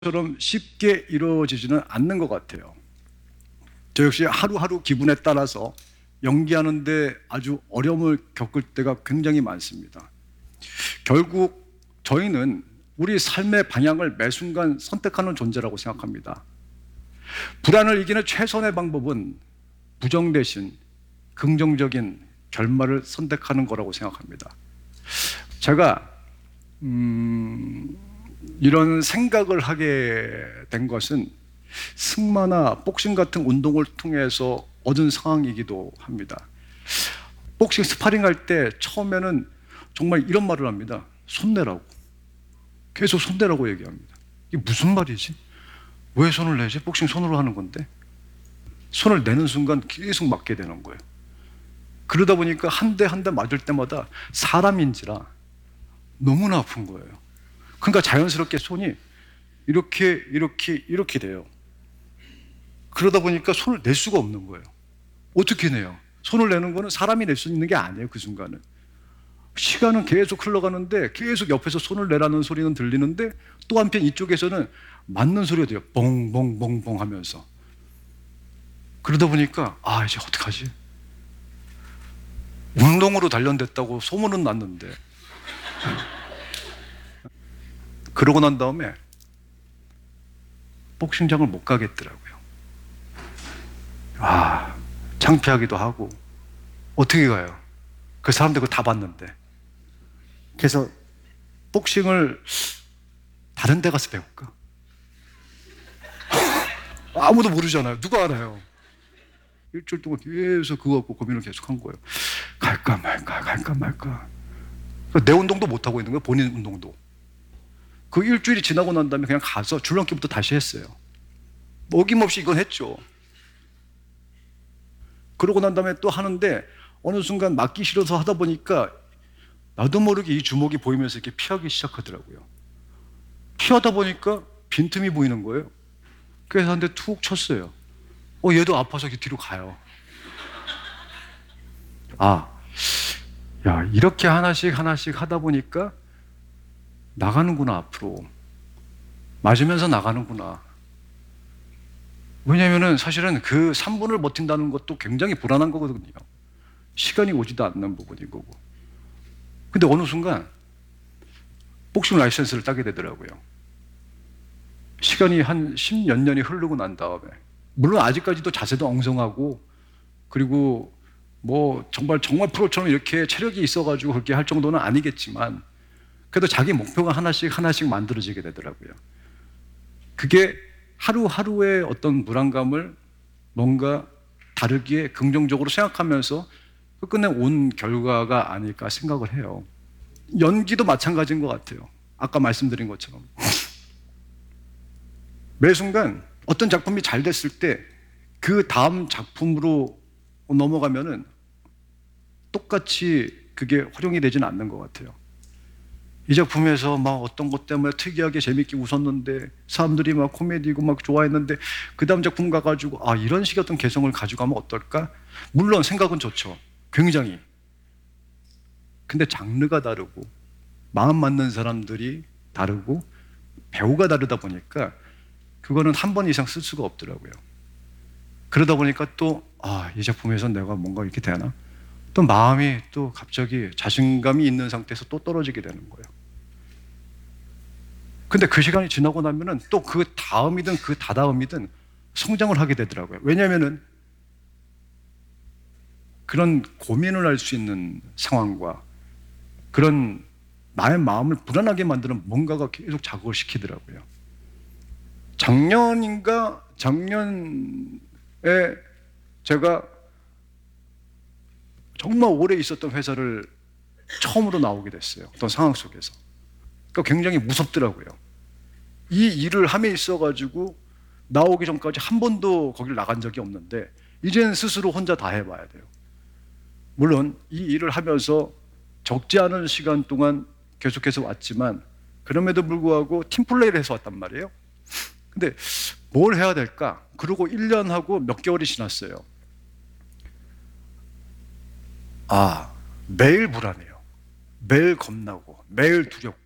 처럼 쉽게 이루어지지는 않는 것 같아요. 저 역시 하루하루 기분에 따라서 연기하는데 아주 어려움을 겪을 때가 굉장히 많습니다. 결국 저희는 우리 삶의 방향을 매 순간 선택하는 존재라고 생각합니다. 불안을 이기는 최선의 방법은 부정 대신 긍정적인 결말을 선택하는 거라고 생각합니다. 제가 이런 생각을 하게 된 것은 승마나 복싱 같은 운동을 통해서 얻은 상황이기도 합니다. 복싱 스파링 할 때 처음에는 정말 이런 말을 합니다. 손내라고. 계속 손내라고 얘기합니다. 이게 무슨 말이지? 왜 손을 내지? 복싱 손으로 하는 건데. 손을 내는 순간 계속 맞게 되는 거예요. 그러다 보니까 한 대 한 대 맞을 때마다 사람인지라 너무나 아픈 거예요. 그러니까 자연스럽게 손이 이렇게 돼요. 그러다 보니까 손을 낼 수가 없는 거예요. 어떻게 내요? 손을 내는 거는 사람이 낼 수 있는 게 아니에요, 그 순간은. 시간은 계속 흘러가는데 계속 옆에서 손을 내라는 소리는 들리는데 또 한편 이쪽에서는 맞는 소리가 돼요. 봉봉봉봉 하면서. 그러다 보니까 이제 어떡하지? 운동으로 단련됐다고 소문은 났는데 그러고 난 다음에 복싱장을 못 가겠더라고요. 창피하기도 하고 어떻게 가요? 그 사람들 그거 다 봤는데. 그래서 복싱을 다른 데 가서 배울까? 아무도 모르잖아요. 누가 알아요? 일주일 동안 계속 그거 갖고 고민을 계속 한 거예요. 갈까 말까. 내 운동도 못 하고 있는 거예요. 본인 운동도. 그 일주일이 지나고 난 다음에 그냥 가서 줄넘기부터 다시 했어요. 어김없이 이건 했죠. 그러고 난 다음에 또 하는데 어느 순간 맞기 싫어서 하다 보니까 나도 모르게 이 주먹이 보이면서 이렇게 피하기 시작하더라고요. 피하다 보니까 빈틈이 보이는 거예요. 그래서 한 대 툭 쳤어요. 얘도 아파서 뒤로 가요. 이렇게 하나씩 하다 보니까 나가는구나, 앞으로. 맞으면서 나가는구나. 왜냐면은 사실은 그 3분을 버틴다는 것도 굉장히 불안한 거거든요. 시간이 오지도 않는 부분인 거고. 근데 어느 순간 복싱 라이센스를 따게 되더라고요. 시간이 한 10몇 년이 흐르고 난 다음에, 물론 아직까지도 자세도 엉성하고, 그리고 뭐 정말 프로처럼 이렇게 체력이 있어가지고 그렇게 할 정도는 아니겠지만, 그래도 자기 목표가 하나씩 만들어지게 되더라고요. 그게 하루하루의 어떤 불안감을 뭔가 다르게 긍정적으로 생각하면서 끝내 온 결과가 아닐까 생각을 해요. 연기도 마찬가지인 것 같아요. 아까 말씀드린 것처럼. 매 순간 어떤 작품이 잘 됐을 때 그 다음 작품으로 넘어가면은 똑같이 그게 활용이 되지는 않는 것 같아요. 이 작품에서 막 어떤 것 때문에 특이하게 재밌게 웃었는데 사람들이 막 코미디고 막 좋아했는데 그 다음 작품 가가지고 이런 식의 어떤 개성을 가져가면 어떨까? 물론 생각은 좋죠. 굉장히. 근데 장르가 다르고 마음 맞는 사람들이 다르고 배우가 다르다 보니까 그거는 한 번 이상 쓸 수가 없더라고요. 그러다 보니까 또 이 작품에서 내가 뭔가 이렇게 되나? 또 마음이 또 갑자기 자신감이 있는 상태에서 또 떨어지게 되는 거예요. 근데 그 시간이 지나고 나면은 또 그 다음이든 그 다다음이든 성장을 하게 되더라고요. 왜냐면은 그런 고민을 할 수 있는 상황과 그런 나의 마음을 불안하게 만드는 뭔가가 계속 자극을 시키더라고요. 작년에 제가 정말 오래 있었던 회사를 처음으로 나오게 됐어요. 어떤 상황 속에서. 그러니까 굉장히 무섭더라고요. 이 일을 함에 있어가지고 나오기 전까지 한 번도 거기를 나간 적이 없는데 이제는 스스로 혼자 다 해봐야 돼요. 물론 이 일을 하면서 적지 않은 시간 동안 계속해서 왔지만 그럼에도 불구하고 팀플레이를 해서 왔단 말이에요. 근데 뭘 해야 될까? 그러고 1년하고 몇 개월이 지났어요. 매일 불안해요. 매일 겁나고 매일 두렵고